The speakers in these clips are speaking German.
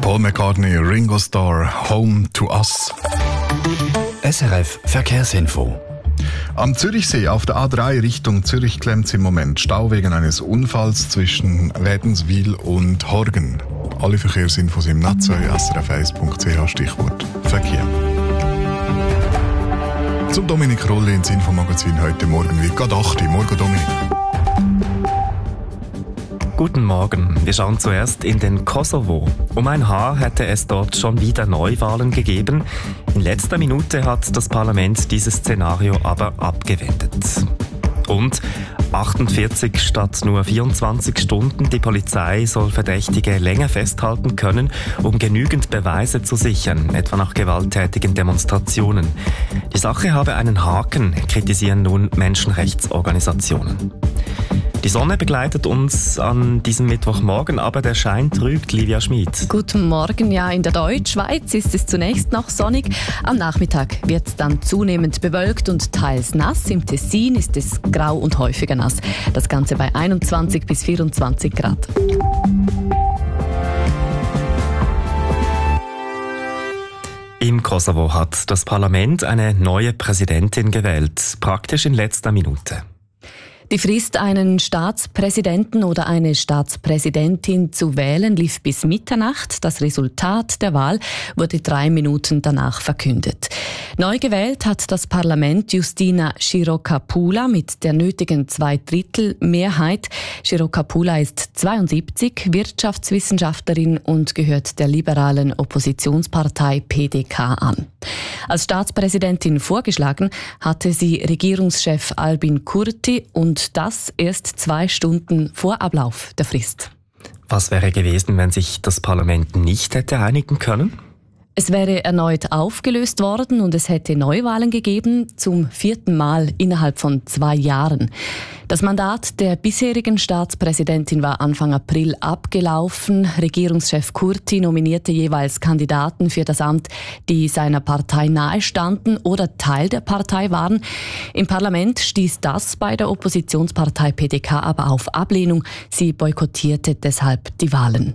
Paul McCartney, Ringo Starr, Home to Us. SRF Verkehrsinfo. Am Zürichsee auf der A3 Richtung Zürich klemmt es im Moment Stau wegen eines Unfalls zwischen Wädenswil und Horgen. Alle Verkehrsinfos im Netz, srf1.ch, Stichwort Verkehr. Zum Dominik Rolli ins Infomagazin heute Morgen wie gerade 8 Uhr. Morgen, Dominik. Guten Morgen. Wir schauen zuerst in den Kosovo. Um ein Haar hätte es dort schon wieder Neuwahlen gegeben. In letzter Minute hat das Parlament dieses Szenario aber abgewendet. Und 48 statt nur 24 Stunden. Die Polizei soll Verdächtige länger festhalten können, um genügend Beweise zu sichern, etwa nach gewalttätigen Demonstrationen. Die Sache habe einen Haken, kritisieren nun Menschenrechtsorganisationen. Die Sonne begleitet uns an diesem Mittwochmorgen, aber der Schein trügt, Livia Schmid. Guten Morgen, ja, in der Deutschschweiz ist es zunächst noch sonnig. Am Nachmittag wird es dann zunehmend bewölkt und teils nass. Im Tessin ist es grau und häufiger nass. Das Ganze bei 21 bis 24 Grad. Im Kosovo hat das Parlament eine neue Präsidentin gewählt, praktisch in letzter Minute. Die Frist, einen Staatspräsidenten oder eine Staatspräsidentin zu wählen, lief bis Mitternacht. Das Resultat der Wahl wurde 3 Minuten danach verkündet. Neu gewählt hat das Parlament Justina Shirokapula mit der nötigen 2/3 Mehrheit. Shirokapula ist 72, Wirtschaftswissenschaftlerin und gehört der liberalen Oppositionspartei PDK an. Als Staatspräsidentin vorgeschlagen hatte sie Regierungschef Albin Kurti und das erst 2 Stunden vor Ablauf der Frist. Was wäre gewesen, wenn sich das Parlament nicht hätte einigen können? Es wäre erneut aufgelöst worden und es hätte Neuwahlen gegeben, zum 4. Mal innerhalb von 2 Jahren. Das Mandat der bisherigen Staatspräsidentin war Anfang April abgelaufen. Regierungschef Kurti nominierte jeweils Kandidaten für das Amt, die seiner Partei nahestanden oder Teil der Partei waren. Im Parlament stieß das bei der Oppositionspartei PDK aber auf Ablehnung. Sie boykottierte deshalb die Wahlen.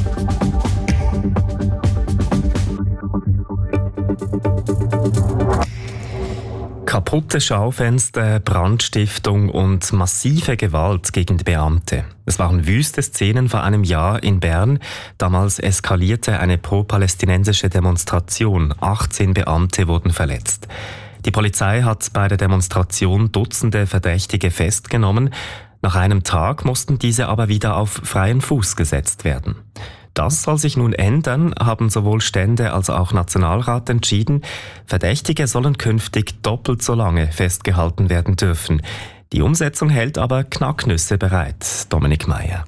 Kaputte Schaufenster, Brandstiftung und massive Gewalt gegen die Beamte. Es waren wüste Szenen vor einem Jahr in Bern. Damals eskalierte eine pro-palästinensische Demonstration. 18 Beamte wurden verletzt. Die Polizei hat bei der Demonstration Dutzende Verdächtige festgenommen. Nach einem Tag mussten diese aber wieder auf freien Fuß gesetzt werden. Das soll sich nun ändern, haben sowohl Stände als auch Nationalrat entschieden. Verdächtige sollen künftig doppelt so lange festgehalten werden dürfen. Die Umsetzung hält aber Knacknüsse bereit. Dominik Meier.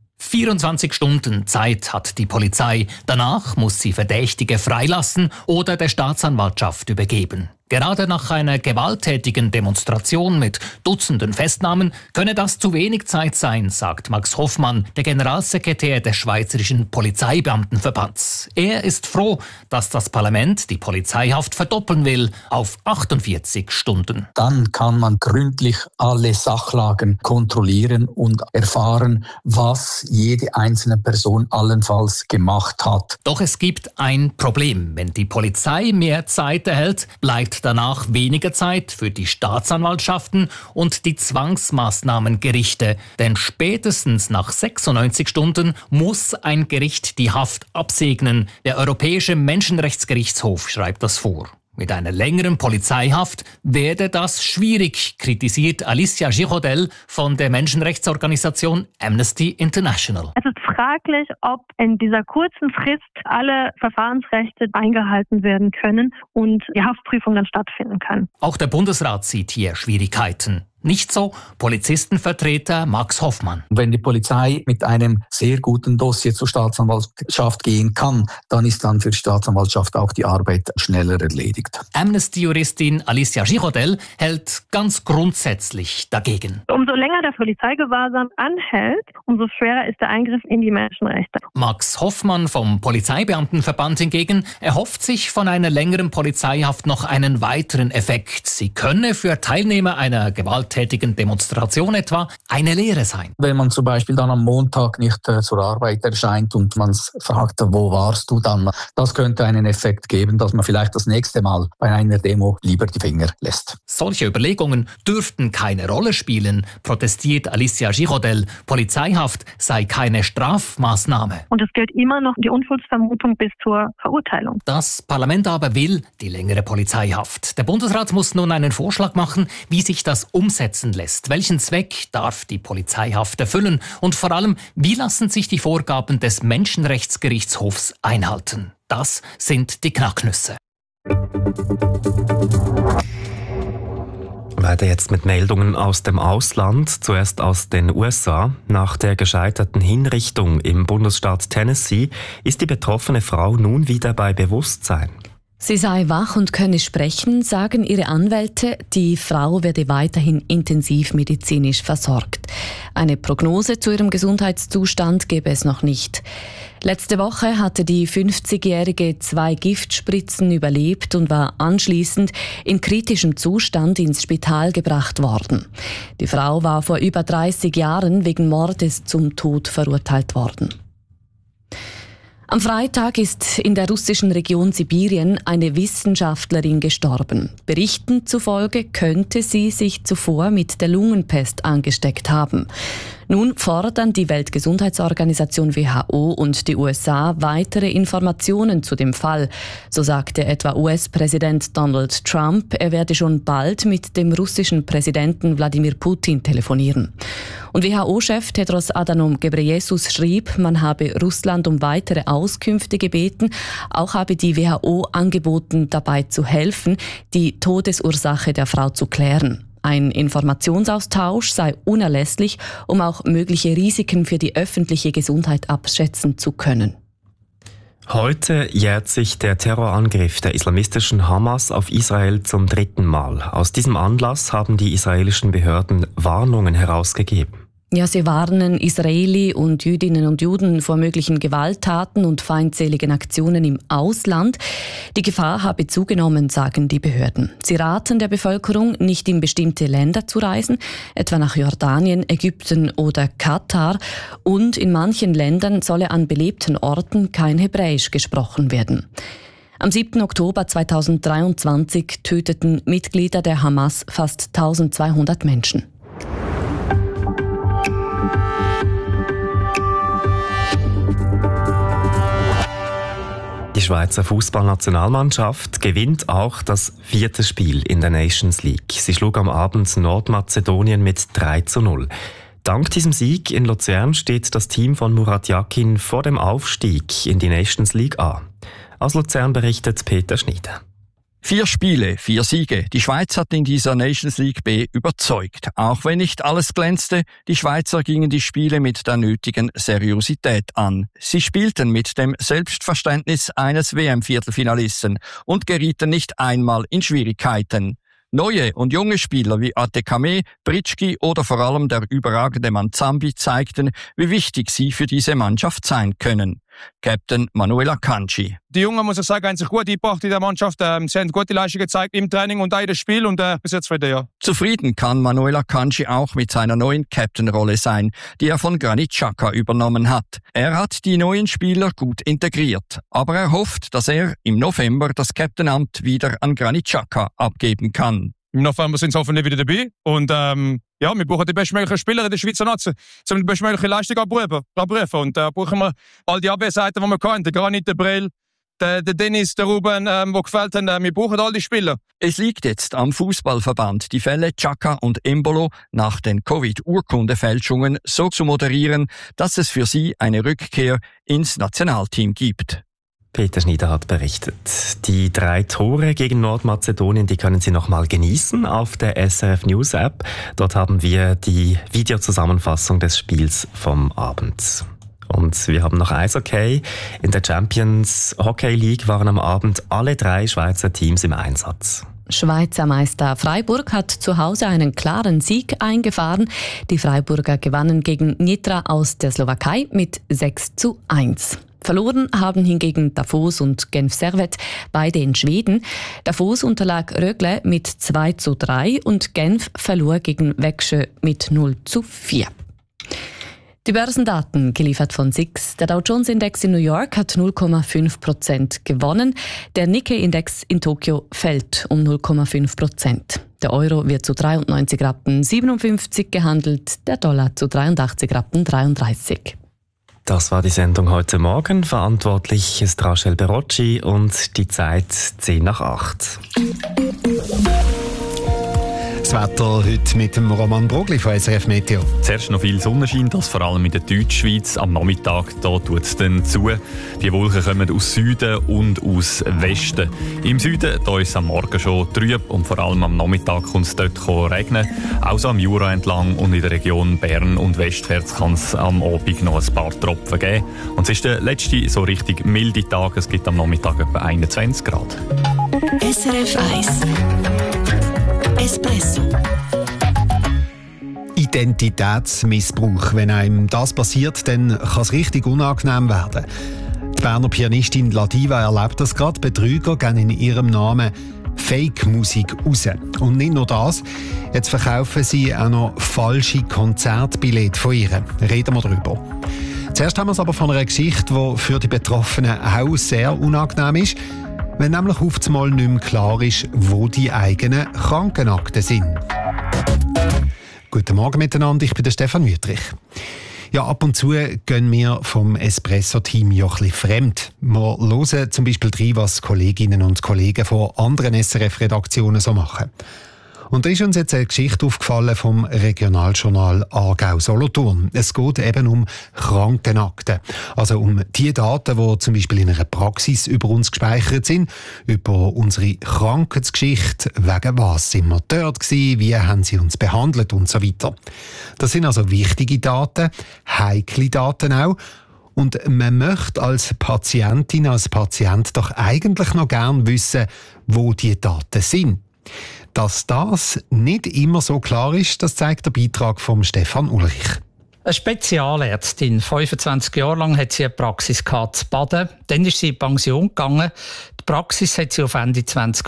24 Stunden Zeit hat die Polizei. Danach muss sie Verdächtige freilassen oder der Staatsanwaltschaft übergeben. Gerade nach einer gewalttätigen Demonstration mit Dutzenden Festnahmen könne das zu wenig Zeit sein, sagt Max Hoffmann, der Generalsekretär des Schweizerischen Polizeibeamtenverbands. Er ist froh, dass das Parlament die Polizeihaft verdoppeln will auf 48 Stunden. Dann kann man gründlich alle Sachlagen kontrollieren und erfahren, was jede einzelne Person allenfalls gemacht hat. Doch es gibt ein Problem. Wenn die Polizei mehr Zeit erhält, bleibt danach weniger Zeit für die Staatsanwaltschaften und die Zwangsmaßnahmengerichte. Denn spätestens nach 96 Stunden muss ein Gericht die Haft absegnen. Der Europäische Menschenrechtsgerichtshof schreibt das vor. Mit einer längeren Polizeihaft werde das schwierig, kritisiert Alicia Giraudet von der Menschenrechtsorganisation Amnesty International. Es ist fraglich, ob in dieser kurzen Frist alle Verfahrensrechte eingehalten werden können und die Haftprüfung dann stattfinden kann. Auch der Bundesrat sieht hier Schwierigkeiten. Nicht so Polizistenvertreter Max Hoffmann. Wenn die Polizei mit einem sehr guten Dossier zur Staatsanwaltschaft gehen kann, dann ist dann für die Staatsanwaltschaft auch die Arbeit schneller erledigt. Amnesty-Juristin Alicia Giraudet hält ganz grundsätzlich dagegen. Umso länger der Polizeigewahrsam anhält, umso schwerer ist der Eingriff in die Menschenrechte. Max Hoffmann vom Polizeibeamtenverband hingegen erhofft sich von einer längeren Polizeihaft noch einen weiteren Effekt. Sie könne für Teilnehmer einer gewalttätigen dort tätigen Demonstration etwa eine Lehre sein. Wenn man zum Beispiel dann am Montag nicht zur Arbeit erscheint und man fragt, wo warst du dann? Das könnte einen Effekt geben, dass man vielleicht das nächste Mal bei einer Demo lieber die Finger lässt. Solche Überlegungen dürften keine Rolle spielen, protestiert Alicia Girodel. Polizeihaft sei keine Strafmaßnahme. Und es gilt immer noch die Unschuldsvermutung bis zur Verurteilung. Das Parlament aber will die längere Polizeihaft. Der Bundesrat muss nun einen Vorschlag machen, wie sich das umsetzen lässt. Welchen Zweck darf die Polizeihaft erfüllen? Und vor allem, wie lassen sich die Vorgaben des Menschenrechtsgerichtshofs einhalten? Das sind die Knacknüsse. Weiter jetzt mit Meldungen aus dem Ausland, zuerst aus den USA. Nach der gescheiterten Hinrichtung im Bundesstaat Tennessee ist die betroffene Frau nun wieder bei Bewusstsein. Sie sei wach und könne sprechen, sagen ihre Anwälte. Die Frau werde weiterhin intensivmedizinisch versorgt. Eine Prognose zu ihrem Gesundheitszustand gebe es noch nicht. Letzte Woche hatte die 50-Jährige 2 Giftspritzen überlebt und war anschließend in kritischem Zustand ins Spital gebracht worden. Die Frau war vor über 30 Jahren wegen Mordes zum Tod verurteilt worden. Am Freitag ist in der russischen Region Sibirien eine Wissenschaftlerin gestorben. Berichten zufolge könnte sie sich zuvor mit der Lungenpest angesteckt haben. Nun fordern die Weltgesundheitsorganisation WHO und die USA weitere Informationen zu dem Fall. So sagte etwa US-Präsident Donald Trump, er werde schon bald mit dem russischen Präsidenten Wladimir Putin telefonieren. Und WHO-Chef Tedros Adhanom Ghebreyesus schrieb, man habe Russland um weitere Auskünfte gebeten. Auch habe die WHO angeboten, dabei zu helfen, die Todesursache der Frau zu klären. Ein Informationsaustausch sei unerlässlich, um auch mögliche Risiken für die öffentliche Gesundheit abschätzen zu können. Heute jährt sich der Terrorangriff der islamistischen Hamas auf Israel zum 3. Mal. Aus diesem Anlass haben die israelischen Behörden Warnungen herausgegeben. Ja, sie warnen Israeli und Jüdinnen und Juden vor möglichen Gewalttaten und feindseligen Aktionen im Ausland. Die Gefahr habe zugenommen, sagen die Behörden. Sie raten der Bevölkerung, nicht in bestimmte Länder zu reisen, etwa nach Jordanien, Ägypten oder Katar. Und in manchen Ländern solle an belebten Orten kein Hebräisch gesprochen werden. Am 7. Oktober 2023 töteten Mitglieder der Hamas fast 1200 Menschen. Die Schweizer Fußballnationalmannschaft gewinnt auch das 4. Spiel in der Nations League. Sie schlug am Abend Nordmazedonien mit 3:0. Dank diesem Sieg in Luzern steht das Team von Murat Yakin vor dem Aufstieg in die Nations League A. Aus Luzern berichtet Peter Schneider. 4 Spiele, 4 Siege. Die Schweiz hat in dieser Nations League B überzeugt. Auch wenn nicht alles glänzte, die Schweizer gingen die Spiele mit der nötigen Seriosität an. Sie spielten mit dem Selbstverständnis eines WM-Viertelfinalisten und gerieten nicht einmal in Schwierigkeiten. Neue und junge Spieler wie Atekame, Britschki oder vor allem der überragende Manzambi zeigten, wie wichtig sie für diese Mannschaft sein können. Captain Manuel Akanji. Die Jungen, muss ich sagen, haben sich gut eingebracht in der Mannschaft. Sie haben gute Leistungen gezeigt im Training und auch in dem Spiel und bis jetzt zufrieden, ja. Zufrieden kann Manuel Akanji auch mit seiner neuen Captain-Rolle sein, die er von Granit Xhaka übernommen hat. Er hat die neuen Spieler gut integriert, aber er hofft, dass er im November das Captain-Amt wieder an Granit Xhaka abgeben kann. Im November sind sie hoffentlich wieder dabei und ja, wir brauchen die bestmöglichen Spieler in der Schweizer Nazi, um die bestmögliche Leistung abrufen. Und da brauchen wir all die Abwehrseiten, die wir können. Der Granit, der Brel, der Dennis, der Ruben, die gefällt haben. Wir brauchen all die Spieler. Es liegt jetzt am Fußballverband, die Fälle Xhaka und Embolo nach den Covid-Urkundefälschungen so zu moderieren, dass es für sie eine Rückkehr ins Nationalteam gibt. Peter Schneider hat berichtet. Die 3 Tore gegen Nordmazedonien, die können Sie noch mal genießen auf der SRF News App. Dort haben wir die Videozusammenfassung des Spiels vom Abend. Und wir haben noch Eishockey. In der Champions Hockey League waren am Abend alle 3 Schweizer Teams im Einsatz. Schweizer Meister Freiburg hat zu Hause einen klaren Sieg eingefahren. Die Freiburger gewannen gegen Nitra aus der Slowakei mit 6:1. Verloren haben hingegen Davos und Genf Servette, beide in Schweden. Davos unterlag Rögle mit 2:3 und Genf verlor gegen Växjö mit 0:4. Die Börsendaten, geliefert von SIX. Der Dow Jones Index in New York hat 0,5% gewonnen. Der Nikkei-Index in Tokio fällt um 0,5%. Der Euro wird zu 93,57 Rappen gehandelt, der Dollar zu 83,33 Rappen. Das war die Sendung heute Morgen. Verantwortlich ist Rachel Berocci und die Zeit 7:10. Das Wetter heute mit dem Roman Brogli von SRF Meteo. Zuerst noch viel Sonnenschein, das vor allem in der Deutschschweiz. Am Nachmittag tut es dann zu. Die Wolken kommen aus Süden und aus Westen. Im Süden da ist es am Morgen schon trüb und vor allem am Nachmittag kommt es dort regnen. Auch so am Jura entlang und in der Region Bern und Westwärts kann es am Abend noch ein paar Tropfen geben. Und es ist der letzte so richtig milde Tag. Es gibt am Nachmittag etwa 21 Grad. SRF 1 Espresso. Identitätsmissbrauch. Wenn einem das passiert, dann kann es richtig unangenehm werden. Die Berner Pianistin Ladiva erlebt das gerade. Betrüger geben in ihrem Namen Fake-Musik raus. Und nicht nur das, jetzt verkaufen sie auch noch falsche Konzertbillette von ihr. Reden wir darüber. Zuerst haben wir es aber von einer Geschichte, die für die Betroffenen auch sehr unangenehm ist, wenn nämlich auf einmal nicht mehr klar ist, wo die eigenen Krankenakten sind. Guten Morgen miteinander, ich bin der Stefan Wüttrich. Ja, ab und zu gehen wir vom Espresso-Team ja ein bisschen fremd. Wir hören zum Beispiel rein, was Kolleginnen und Kollegen von anderen SRF-Redaktionen so machen. Und da ist uns jetzt eine Geschichte aufgefallen vom Regionaljournal Aargau-Solothurn. Es geht eben um Krankenakten. Also um die Daten, die zum Beispiel in einer Praxis über uns gespeichert sind, über unsere Krankheitsgeschichte, wegen was sind wir dort gewesen, wie haben sie uns behandelt und so weiter. Das sind also wichtige Daten, heikle Daten auch. Und man möchte als Patientin, als Patient doch eigentlich noch gern wissen, wo die Daten sind. Dass das nicht immer so klar ist, das zeigt der Beitrag von Stefan Ulrich. Eine Spezialärztin, 25 Jahre lang hat sie eine Praxis gehabt, in Baden. Dann ist sie in Pension gegangen. Die Praxis hat sie auf Ende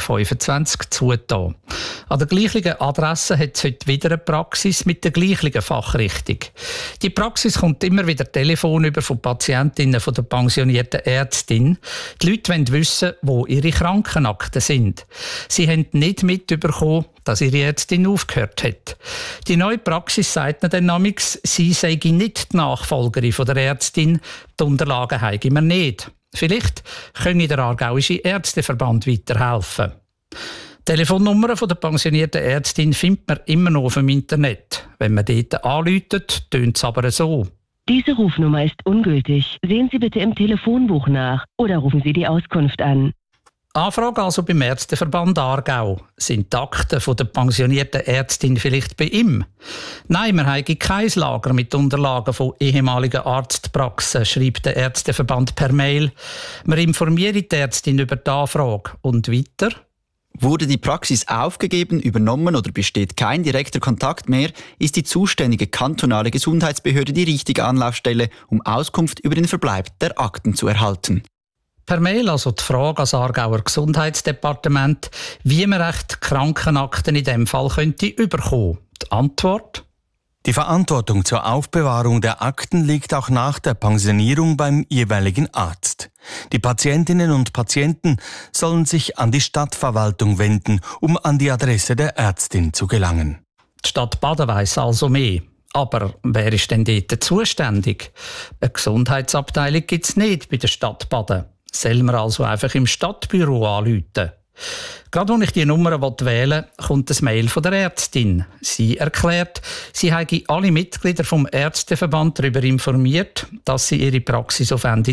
2025 zugetan. An der gleichen Adresse hat sie heute wieder eine Praxis mit der gleichen Fachrichtung. Die Praxis kommt immer wieder Telefon über von Patientinnen von der pensionierten Ärztin. Die Leute wollen wissen, wo ihre Krankenakten sind. Sie haben nicht mitbekommen, dass ihre Ärztin aufgehört hat. Die neue Praxis sagt ihnen dann namens, sie sei nicht die Nachfolgerin von der Ärztin, die Unterlagen habe wir nicht. Vielleicht könne der Aargauische Ärzteverband weiterhelfen. Die Telefonnummer der pensionierten Ärztin findet man immer noch auf dem Internet. Wenn man dort anruft, tönt es aber so. Diese Rufnummer ist ungültig. Sehen Sie bitte im Telefonbuch nach oder rufen Sie die Auskunft an. Anfrage also beim Ärzteverband Aargau. Sind die Akten der pensionierten Ärztin vielleicht bei ihm? Nein, wir haben kein Lager mit Unterlagen von ehemaligen Arztpraxen, schreibt der Ärzteverband per Mail. Wir informieren die Ärztin über die Anfrage. Und weiter? Wurde die Praxis aufgegeben, übernommen oder besteht kein direkter Kontakt mehr, ist die zuständige kantonale Gesundheitsbehörde die richtige Anlaufstelle, um Auskunft über den Verbleib der Akten zu erhalten. Per Mail also die Frage ans Aargauer Gesundheitsdepartement, wie man recht Krankenakten in diesem Fall könnte überkommen. Die Antwort? Die Verantwortung zur Aufbewahrung der Akten liegt auch nach der Pensionierung beim jeweiligen Arzt. Die Patientinnen und Patienten sollen sich an die Stadtverwaltung wenden, um an die Adresse der Ärztin zu gelangen. Die Stadt Baden weiss also mehr. Aber wer ist denn dort zuständig? Eine Gesundheitsabteilung gibt es nicht bei der Stadt Baden. Sollen wir also einfach im Stadtbüro anrufen? Gerade als ich die Nummer wählen will, kommt ein Mail von der Ärztin. Sie erklärt, sie habe alle Mitglieder vom Ärzteverband darüber informiert, dass sie ihre Praxis auf Ende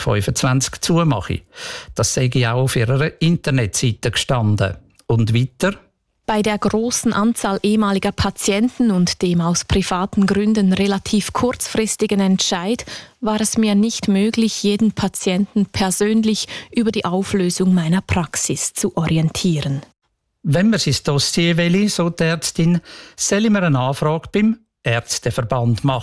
2025 zumache. Das sei auch auf ihrer Internetseite gestanden. Und weiter? Bei der großen Anzahl ehemaliger Patienten und dem aus privaten Gründen relativ kurzfristigen Entscheid war es mir nicht möglich, jeden Patienten persönlich über die Auflösung meiner Praxis zu orientieren. Wenn wir sein Dossier wollen, so die Ärztin, sollen wir eine Anfrage beim Ärzteverband machen.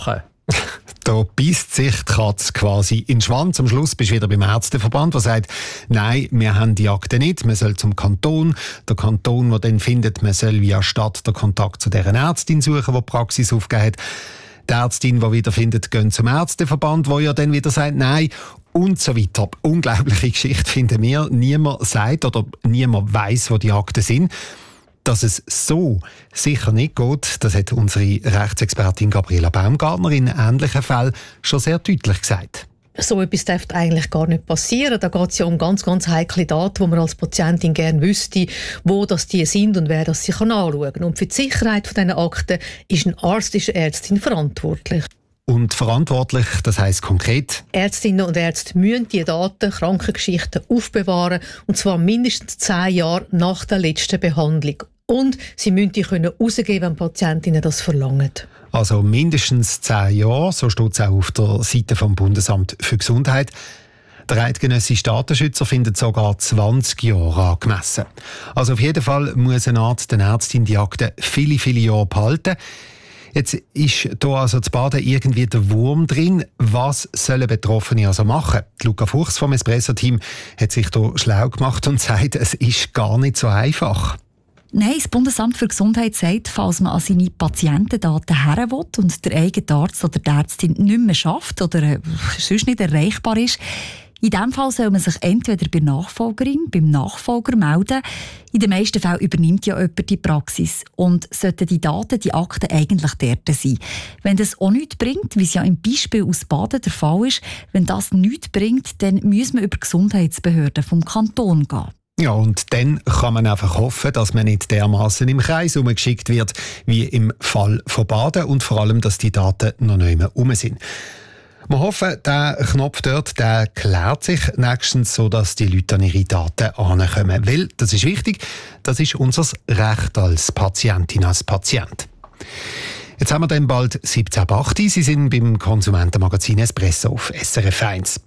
Da beißt sich die Katze quasi in den Schwanz. Am Schluss bist du wieder beim Ärzteverband, der sagt, nein, wir haben die Akte nicht, man soll zum Kanton. Der Kanton, der dann findet, man soll via Stadt den Kontakt zu dieser Ärztin suchen, die die Praxis aufgegeben hat. Die Ärztin, die wieder findet, gehen zum Ärzteverband, der ja dann wieder sagt, nein, und so weiter. Unglaubliche Geschichte finden wir. Niemand sagt oder niemand weiss, wo die Akten sind. Dass es so sicher nicht geht, das hat unsere Rechtsexpertin Gabriela Baumgartner in ähnlichen Fällen schon sehr deutlich gesagt. So etwas darf eigentlich gar nicht passieren. Da geht es ja um ganz, ganz heikle Daten, wo man als Patientin gerne wüsste, wo das die sind und wer das sich anschauen kann. Und für die Sicherheit dieser Akten ist ein Arzt, ist eine Ärztin verantwortlich. Und verantwortlich, das heisst konkret? Ärztinnen und Ärzte müssen die Daten, Krankengeschichten aufbewahren, und zwar mindestens 10 Jahre nach der letzten Behandlung. Und sie müssen die herausgeben, wenn Patientinnen das verlangen. Also mindestens 10 Jahre, so steht es auch auf der Seite vom Bundesamt für Gesundheit. Der eidgenössische Datenschützer findet sogar 20 Jahre angemessen. Also auf jeden Fall muss ein Arzt, eine Ärztin die Akte viele, viele Jahre behalten. Jetzt ist hier also zu Baden irgendwie der Wurm drin. Was sollen Betroffene also machen? Luca Fuchs vom Espresso-Team hat sich hier schlau gemacht und sagt, es ist gar nicht so einfach. Nein, das Bundesamt für Gesundheit sagt, falls man an seine Patientendaten her will und der eigene Arzt oder die Ärztin nicht mehr schafft oder sonst nicht erreichbar ist, in diesem Fall soll man sich entweder bei der Nachfolgerin, beim Nachfolger melden. In den meisten Fällen übernimmt ja jemand die Praxis und sollten die Daten, die Akten eigentlich dort sein. Wenn das auch nichts bringt, wie es ja im Beispiel aus Baden der Fall ist, wenn das nichts bringt, dann muss man über die Gesundheitsbehörden vom Kanton gehen. Ja, und dann kann man einfach hoffen, dass man nicht dermassen im Kreis herumgeschickt wird, wie im Fall von Baden, und vor allem, dass die Daten noch nicht mehr rum sind. Wir hoffen, der Knopf dort, der klärt sich nächstens, sodass die Leute an ihre Daten herankommen. Weil, das ist wichtig, das ist unser Recht als Patientin, als Patient. Jetzt haben wir dann bald 17.08 Sie sind beim Konsumentenmagazin Espresso auf SRF 1.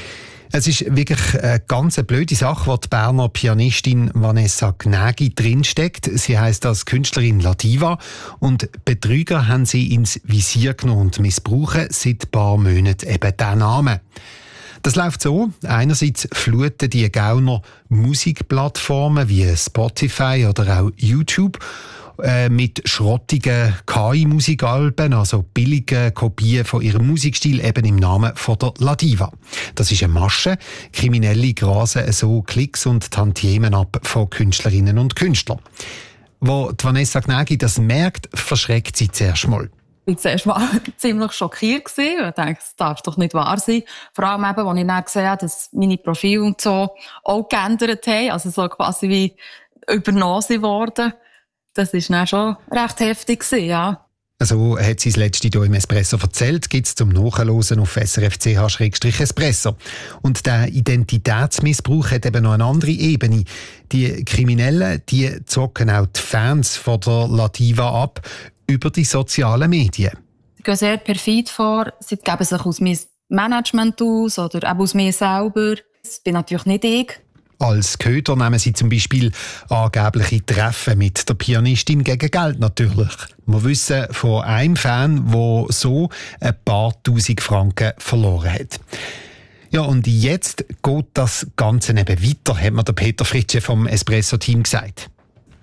Es ist wirklich eine ganz blöde Sache, wo die Berner Pianistin Vanessa Gnägi drinsteckt. Sie heisst als Künstlerin La Diva und Betrüger haben sie ins Visier genommen und missbrauchen seit ein paar Monaten eben diesen Namen. Das läuft so. Einerseits fluten die Gauner Musikplattformen wie Spotify oder auch YouTube mit schrottigen KI-Musikalben, also billigen Kopien von ihrem Musikstil, eben im Namen von der La Diva. Das ist eine Masche. Kriminelle grasen so Klicks und Tantiemen ab von Künstlerinnen und Künstlern. Wo die Vanessa Gnägi das merkt, verschreckt sie zuerst mal. Ich war zuerst mal ziemlich schockiert und dachte, das darf doch nicht wahr sein. Vor allem eben, als ich dann gesehen habe, dass meine Profile und so auch geändert haben, also so quasi wie übernommen worden. Das war dann schon recht heftig, ja. So hat sie das letzte hier im Espresso erzählt, gibt es zum Nachhören auf srfch-espresso. Und der Identitätsmissbrauch hat eben noch eine andere Ebene. Die Kriminellen, die zocken auch die Fans von der La Diva ab über die sozialen Medien. Sie gehen sehr perfid vor, sie geben sich aus meinem Management aus oder auch aus mir selber. Das bin natürlich nicht ich. Als Köder nehmen sie zum Beispiel angebliche Treffen mit der Pianistin gegen Geld natürlich. Wir wissen von einem Fan, der so ein paar tausend Franken verloren hat. Ja, und jetzt geht das Ganze eben weiter, hat mir der Peter Fritsche vom Espresso-Team gesagt.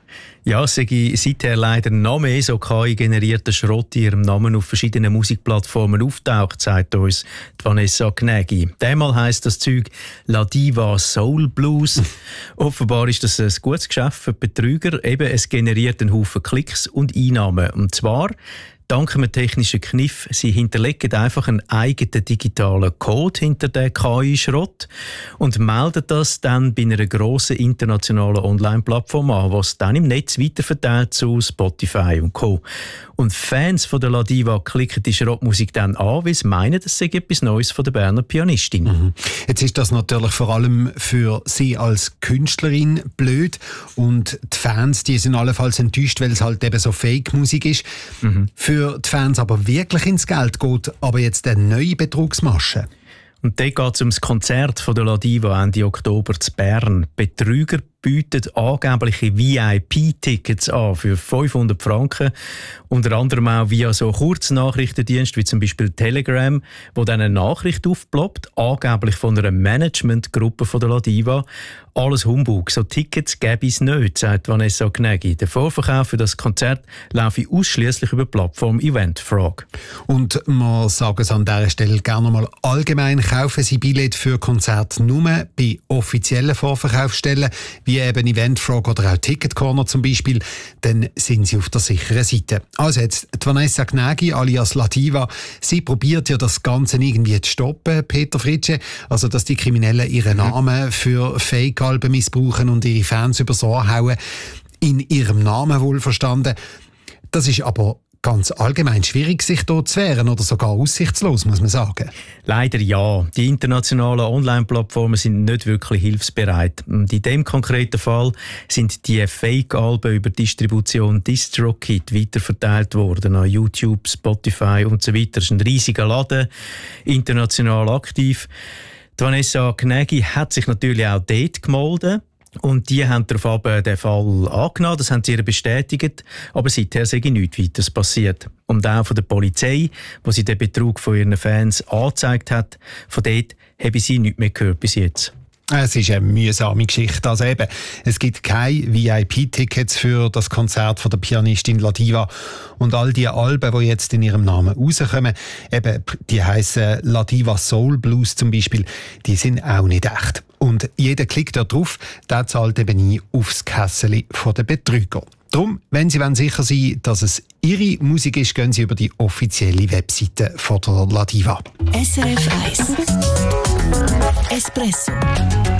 Ja, es sei seither leider noch mehr so KI-generierter Schrott in ihrem Namen auf verschiedenen Musikplattformen auftaucht, sagt uns die Vanessa Gnägi. Diesmal heisst das Zeug La Diva Soul Blues. Offenbar ist das ein gutes Geschäft für die Betrüger. Eben, es generiert einen Haufen Klicks und Einnahmen. Und zwar dank einem technischen Kniff. Sie hinterlegen einfach einen eigenen digitalen Code hinter den KI-Schrott und melden das dann bei einer grossen internationalen Online-Plattform an, was dann im Netz weiterverteilt zu Spotify und Co. Und Fans von der La Diva klicken die Schrottmusik dann an, weil sie meinen, das sei etwas Neues von der Berner Pianistin. Mhm. Jetzt ist das natürlich vor allem für sie als Künstlerin blöd und die Fans, die sind allenfalls enttäuscht, weil es halt eben so Fake-Musik ist. Mhm. Für die Fans aber wirklich ins Geld geht aber jetzt eine neue Betrugsmasche. Und dort geht es um das Konzert von der La Diva Ende Oktober zu Bern. Betrüger bietet angebliche VIP-Tickets an für 500 Franken. Unter anderem auch via so Kurznachrichtendienste wie zum Beispiel Telegram, wo dann eine Nachricht aufploppt, angeblich von einer Managementgruppe von der Ladiva. Alles Humbug, so Tickets gäbe es nicht, sagt Vanessa Gnägi. Der Vorverkauf für das Konzert laufe ausschließlich über die Plattform Eventfrog. Und wir sagen es an dieser Stelle gerne mal allgemein, kaufen Sie Billett für Konzerte nur bei offiziellen Vorverkaufsstellen, wie eben Eventfrog oder auch Ticketcorner zum Beispiel, dann sind Sie auf der sicheren Seite. Also jetzt, die Vanessa Gnägi alias Ladiva, sie probiert ja das Ganze irgendwie zu stoppen, Peter Fritsche, also dass die Kriminellen ihren Namen für Fake-Alben missbrauchen und ihre Fans übers Ohr hauen, in ihrem Namen wohlverstanden. Das ist aber ganz allgemein schwierig, sich dort zu wehren oder sogar aussichtslos, muss man sagen. Leider ja. Die internationalen Online-Plattformen sind nicht wirklich hilfsbereit. Und in dem konkreten Fall sind die Fake-Alben über Distribution DistroKid weiterverteilt worden an YouTube, Spotify und so weiter. Das ist ein riesiger Laden, international aktiv. Die Vanessa Gnägi hat sich natürlich auch dort gemeldet. Und die haben daraufhin den Fall angenommen, das haben sie ihr bestätigt, aber seither sei nichts weiteres passiert. Und auch von der Polizei, wo sie den Betrug von ihren Fans angezeigt hat, von dort haben sie nichts mehr gehört bis jetzt. Es ist eine mühsame Geschichte. Also eben, es gibt keine VIP-Tickets für das Konzert von der Pianistin Ladiva. Und all die Alben, die jetzt in ihrem Namen rauskommen, eben, die heissen Ladiva Soul Blues zum Beispiel, die sind auch nicht echt. Und jeder Klick da drauf, der zahlt eben ein aufs Kässeli der Betrüger. Darum, wenn Sie sicher sein wollen, dass es Ihre Musik ist, gehen Sie über die offizielle Webseite von der Ladiva. SRF 1 Espresso